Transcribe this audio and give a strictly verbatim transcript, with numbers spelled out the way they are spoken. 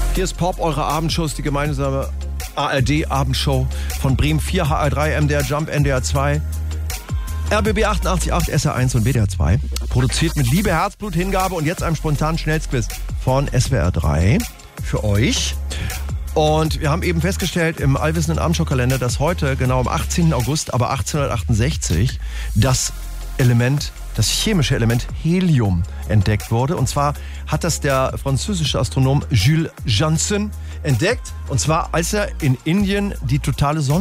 Hier ist Pop, eure Abendshows, die gemeinsame A R D-Abendshow von Bremen vier, H R drei, M D R Jump, N D R zwei, R B B achtundachtzig Komma acht, S R eins und W D R zwei. Produziert mit Liebe, Herzblut, Hingabe und jetzt einem spontanen Schnellsquiz von S W R drei für euch. Und wir haben eben festgestellt im allwissenden Abendshow-Kalender, dass heute, genau am achtzehnten August, aber achtzehnhundertachtundsechzig, das Element, das chemische Element Helium entdeckt wurde. Und zwar hat das der französische Astronom Jules Janssen entdeckt. Und zwar, als er in Indien die totale Sonne